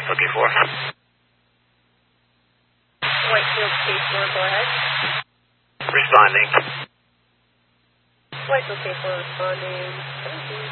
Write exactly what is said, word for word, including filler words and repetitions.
looking for? Whitefield K four, go ahead. Responding. Whitefield K four responding.